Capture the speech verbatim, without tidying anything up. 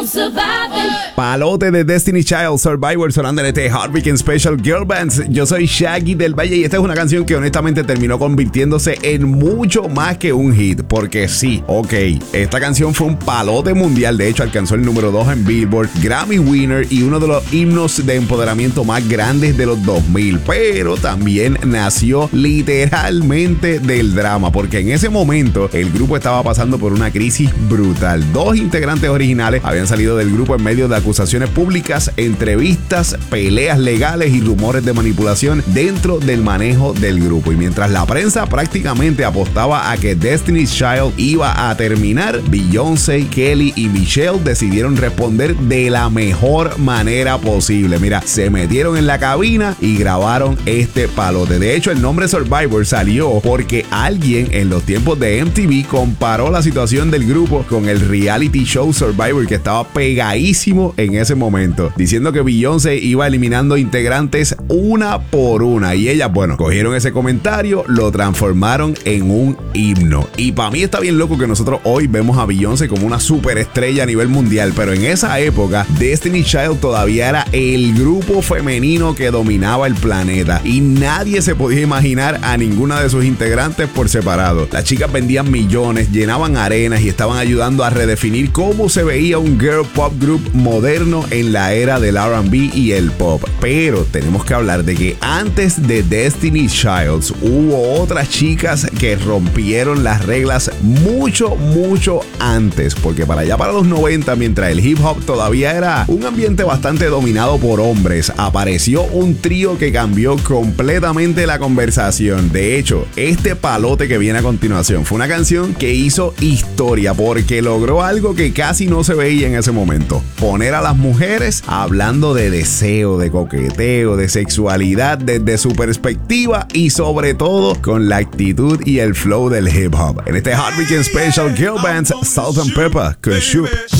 Palote de Destiny Child, Survivor, sonando en este Hot Weekend Special Girl Bands. Yo soy Shaggy del Valle y esta es una canción que honestamente terminó convirtiéndose en mucho más que un hit. Porque sí, ok, esta canción fue un palote mundial. De hecho, alcanzó el número dos en Billboard, Grammy winner y uno de los himnos de empoderamiento más grandes de los dos mil. Pero también nació literalmente del drama, porque en ese momento el grupo estaba pasando por una crisis brutal. Dos integrantes originales habían salido del grupo en medio de acusaciones públicas, entrevistas, peleas legales y rumores de manipulación dentro del manejo del grupo. Y mientras la prensa prácticamente apostaba a que Destiny's Child iba a terminar, Beyoncé, Kelly y Michelle decidieron responder de la mejor manera posible. Mira, se metieron en la cabina y grabaron este palote. De hecho, el nombre Survivor salió porque alguien en los tiempos de M T V comparó la situación del grupo con el reality show Survivor, que estaba pegadísimo en ese momento, diciendo que Beyoncé iba eliminando integrantes una por una, y ellas, bueno, cogieron ese comentario, lo transformaron en un himno. Y para mí está bien loco que nosotros hoy vemos a Beyoncé como una superestrella a nivel mundial, pero en esa época Destiny's Child todavía era el grupo femenino que dominaba el planeta y nadie se podía imaginar a ninguna de sus integrantes por separado. Las chicas vendían millones, llenaban arenas y estaban ayudando a redefinir cómo se veía un girl pop group moderno en la era del R and B y el pop. Pero tenemos que hablar de que antes de Destiny's Child hubo otras chicas que rompieron las reglas mucho, mucho antes, porque para allá para los noventa, mientras el hip hop todavía era un ambiente bastante dominado por hombres, apareció un trío que cambió completamente la conversación. De hecho, este palote que viene a continuación fue una canción que hizo historia porque logró algo que casi no se veía en ese momento: poner a las mujeres hablando de deseo, de coqueteo, de sexualidad desde su perspectiva y sobre todo con la actitud y el flow del hip hop. En este Hot Weekend Special Girl Bands, Salt and Pepper con Shoop.